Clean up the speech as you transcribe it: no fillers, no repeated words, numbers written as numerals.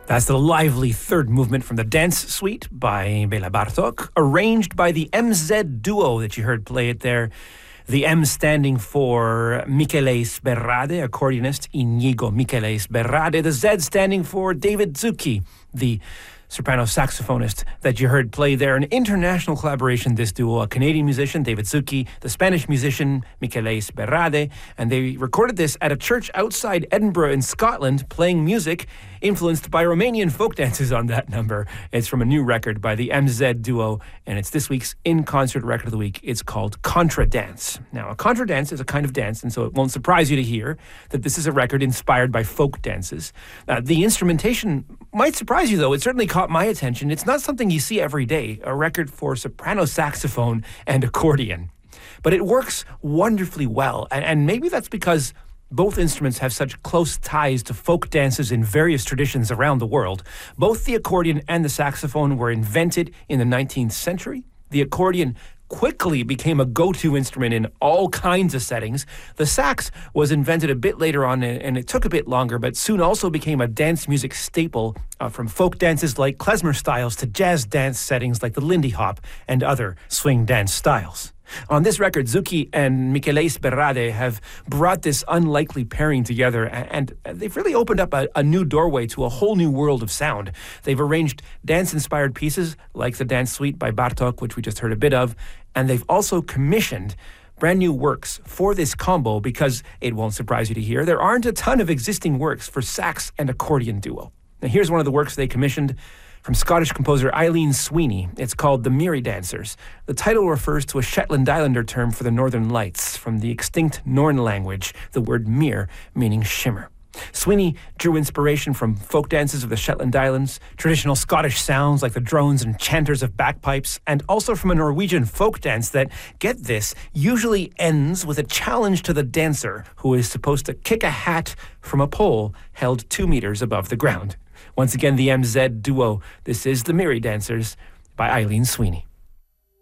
That's the lively third movement from the Dance Suite by Bela Bartok, arranged by the MZ Duo that you heard play it there. The M standing for Michele Sberrade, accordionist Inigo Michele Sberrade. The Z standing for David Zucchi, the soprano saxophonist that you heard play there. An international collaboration, this duo, a Canadian musician, David Zucchi, the Spanish musician, Michele Sberrade, and they recorded this at a church outside Edinburgh in Scotland, playing music influenced by Romanian folk dances on that number. It's from a new record by the MZ Duo, and it's this week's in-concert record of the week. It's called Contra Dance. Now, a contra dance is a kind of dance, and so it won't surprise you to hear that this is a record inspired by folk dances. The instrumentation might surprise you, though. It certainly caught my attention. It's not something you see every day, a record for soprano saxophone and accordion. But it works wonderfully well, and maybe that's because both instruments have such close ties to folk dances in various traditions around the world. Both the accordion and the saxophone were invented in the 19th century. The accordion quickly became a go-to instrument in all kinds of settings. The sax was invented a bit later on, and it took a bit longer, but soon also became a dance music staple, from folk dances like klezmer styles to jazz dance settings like the Lindy Hop and other swing dance styles. On this record, Zucchi and Michele Sberrade have brought this unlikely pairing together, and they've really opened up a new doorway to a whole new world of sound. They've arranged dance-inspired pieces like the Dance Suite by Bartok, which we just heard a bit of, and they've also commissioned brand new works for this combo because, it won't surprise you to hear, there aren't a ton of existing works for sax and accordion duo. Now here's one of the works they commissioned from Scottish composer Eileen Sweeney. It's called The Mirry Dancers. The title refers to a Shetland Islander term for the Northern Lights, from the extinct Norn language, the word mir meaning shimmer. Sweeney drew inspiration from folk dances of the Shetland Islands, traditional Scottish sounds like the drones and chanters of bagpipes, and also from a Norwegian folk dance that, get this, usually ends with a challenge to the dancer, who is supposed to kick a hat from a pole held 2 meters above the ground. Once again, the MZ Duo. This is The Mirry Dancers by Eileen Sweeney.